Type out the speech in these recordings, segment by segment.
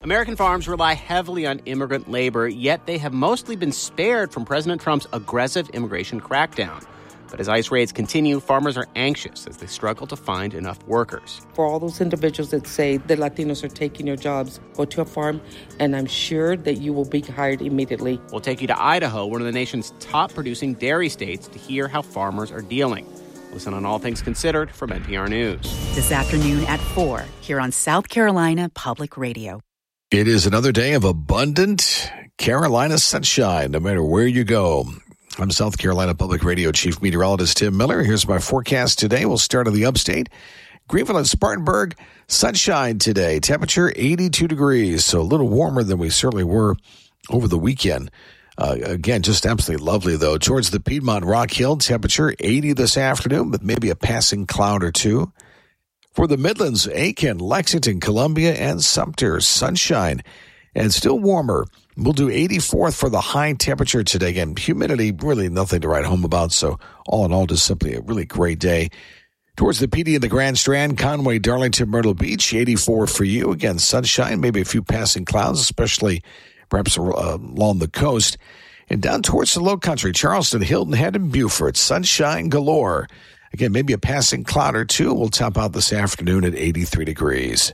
American farms rely heavily on immigrant labor, yet they have mostly been spared from President Trump's aggressive immigration crackdown. But as ICE raids continue, farmers are anxious as they struggle to find enough workers. For all those individuals that say the Latinos are taking your jobs, go to a farm, and I'm sure that you will be hired immediately. We'll take you to Idaho, one of the nation's top producing dairy states, to hear how farmers are dealing. Listen on All Things Considered from NPR News. This afternoon at 4 here on South Carolina Public Radio. It is another day of abundant Carolina sunshine, no matter where you go. I'm South Carolina Public Radio Chief Meteorologist Tim Miller. Here's my forecast today. We'll start in the upstate. Greenville and Spartanburg, sunshine today. Temperature 82 degrees, so a little warmer than we certainly were over the weekend. Again, just absolutely lovely, though. Towards the Piedmont Rock Hill, temperature 80 this afternoon, with maybe a passing cloud or two. For the Midlands, Aiken, Lexington, Columbia, and Sumter, sunshine and still warmer. We'll do 84th for the high temperature today. Again, humidity, really nothing to write home about. So all in all, just simply a really great day. Towards the PD and the Grand Strand, Conway, Darlington, Myrtle Beach, 84 for you. Again, sunshine, maybe a few passing clouds, especially perhaps along the coast. And down towards the low country, Charleston, Hilton Head, and Beaufort, sunshine galore. Again, maybe a passing cloud or two. We'll top out this afternoon at 83 degrees.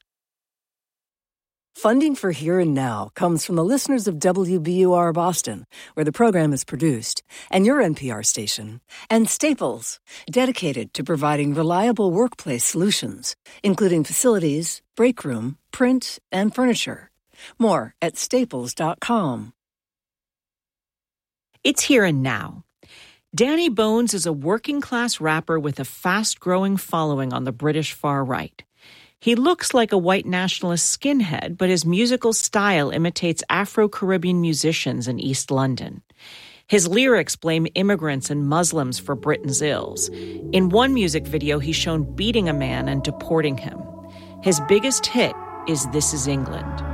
Funding for Here and Now comes from the listeners of WBUR Boston, where the program is produced, and your NPR station, and Staples, dedicated to providing reliable workplace solutions, including facilities, break room, print, and furniture. More at staples.com. It's Here and Now. Danny Bones is a working-class rapper with a fast-growing following on the British far right. He looks like a white nationalist skinhead, but his musical style imitates Afro-Caribbean musicians in East London. His lyrics blame immigrants and Muslims for Britain's ills. In one music video, he's shown beating a man and deporting him. His biggest hit is This Is England.